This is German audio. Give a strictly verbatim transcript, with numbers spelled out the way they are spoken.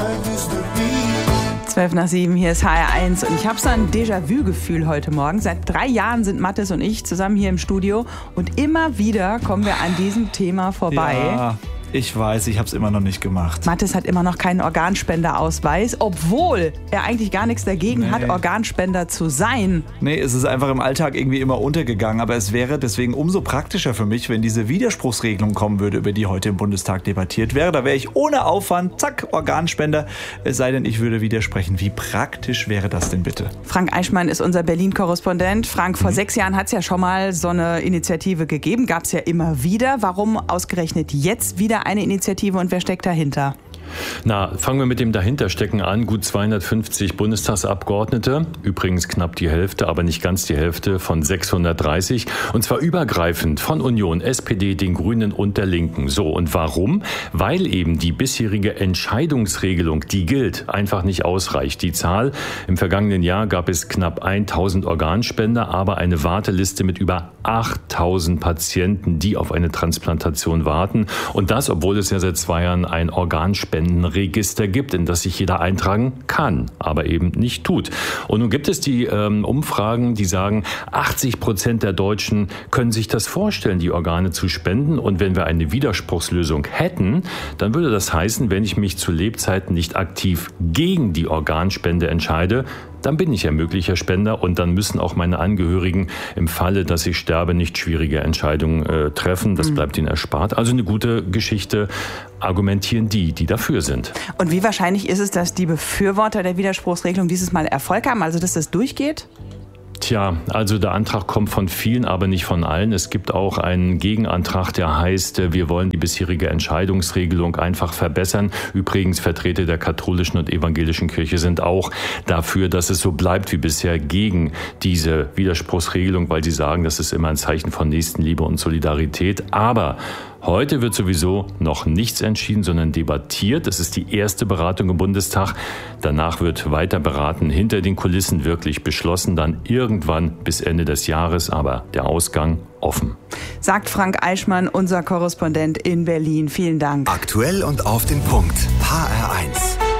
zwölf nach sieben, hier ist H R eins und ich habe so ein Déjà-vu-Gefühl heute Morgen. Seit drei Jahren sind Mathis und ich zusammen hier im Studio und immer wieder kommen wir an diesem Thema vorbei. Ja, ich weiß, ich habe es immer noch nicht gemacht. Mathis hat immer noch keinen Organspenderausweis, obwohl er eigentlich gar nichts dagegen Nee. hat, Organspender zu sein. Nee, es ist einfach im Alltag irgendwie immer untergegangen. Aber es wäre deswegen umso praktischer für mich, wenn diese Widerspruchsregelung kommen würde, über die heute im Bundestag debattiert wäre. Da wäre ich ohne Aufwand, zack, Organspender. Es sei denn, ich würde widersprechen. Wie praktisch wäre das denn bitte? Frank Eichmann ist unser Berlin-Korrespondent. Frank, vor mhm. sechs Jahren hat es ja schon mal so eine Initiative gegeben. Gab es ja immer wieder. Warum ausgerechnet jetzt wieder eine Initiative und wer steckt dahinter? Na, fangen wir mit dem Dahinterstecken an. Gut zweihundertfünfzig Bundestagsabgeordnete, übrigens knapp die Hälfte, aber nicht ganz die Hälfte von sechshundertdreißig. Und zwar übergreifend von Union, S P D, den Grünen und der Linken. So, und warum? Weil eben die bisherige Entscheidungsregelung, die gilt, einfach nicht ausreicht. Die Zahl, im vergangenen Jahr gab es knapp tausend Organspender, aber eine Warteliste mit über achttausend Patienten, die auf eine Transplantation warten. Und das, obwohl es ja seit zwei Jahren ein Organspender Register gibt, in das sich jeder eintragen kann, aber eben nicht tut. Und nun gibt es die ähm, Umfragen, die sagen, achtzig Prozent der Deutschen können sich das vorstellen, die Organe zu spenden. Und wenn wir eine Widerspruchslösung hätten, dann würde das heißen, wenn ich mich zu Lebzeiten nicht aktiv gegen die Organspende entscheide, dann bin ich ja möglicher Spender und dann müssen auch meine Angehörigen im Falle, dass ich sterbe, nicht schwierige Entscheidungen äh, treffen. Das bleibt ihnen erspart. Also eine gute Geschichte, argumentieren die, die dafür sind. Und wie wahrscheinlich ist es, dass die Befürworter der Widerspruchsregelung dieses Mal Erfolg haben, also dass das durchgeht? Tja, also der Antrag kommt von vielen, aber nicht von allen. Es gibt auch einen Gegenantrag, der heißt, wir wollen die bisherige Entscheidungsregelung einfach verbessern. Übrigens, Vertreter der katholischen und evangelischen Kirche sind auch dafür, dass es so bleibt wie bisher, gegen diese Widerspruchsregelung, weil sie sagen, das ist immer ein Zeichen von Nächstenliebe und Solidarität. Aber heute wird sowieso noch nichts entschieden, sondern debattiert. Es ist die erste Beratung im Bundestag. Danach wird weiter beraten, hinter den Kulissen wirklich beschlossen, dann irgendwann bis Ende des Jahres, aber der Ausgang offen. Sagt Frank Eichmann, unser Korrespondent in Berlin. Vielen Dank. Aktuell und auf den Punkt. H R eins.